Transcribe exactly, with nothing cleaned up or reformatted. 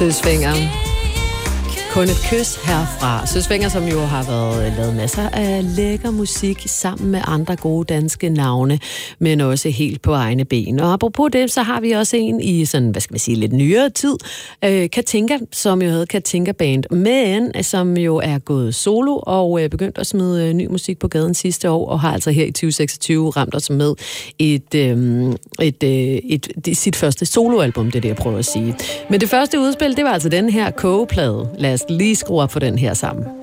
Søsvinger. Kun et kys herfra. Søsvinger, som jo har været lavet masser af lækker musik sammen med andre gode danske navne, men også helt på egne ben. Og apropos det, så har vi også en i sådan, hvad skal man sige, lidt nyere tid. Øh, Katinka, som jo hedder Katinka Band, men som jo er gået solo og øh, begyndt at smide øh, ny musik på gaden sidste år, og har altså her i tyve seksogtyve ramt os med et, øh, et, øh, et, et, sit første soloalbum, det er det, jeg prøver at sige. Men det første udspil, det var altså den her kogeplade. Lad os lige skrue op for den her sammen.